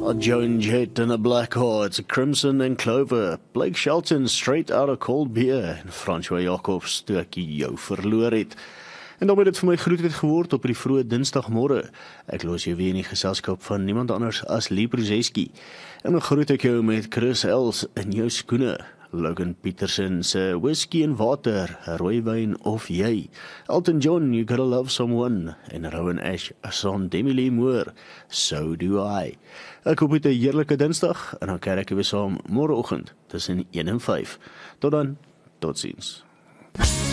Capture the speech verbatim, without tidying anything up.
A Joan Jett and a Black Heart, Crimson and Clover, Blake Shelton straight out of Cold Beer en François Jacobs toe ek jou verloor het. En dan het dit vir my groet het geword op die vroeë dinsdagmôre. Ek los jou weer in die geselskap van niemand anders as Lee Bruzeski. En dan groet ek jou met Chris Els in jou skoene. Logan Peterson se Whisky en Water, Rooiwyn of Jy. Elton John, You Gotta Love Someone. En Rowan Ash, Son Demi Lee Moore, So Do I. Ek hoop het 'n heerlike dinsdag en dan kyk ek weer saam môreoggend tussen een en vyf. Tot dan, totsiens.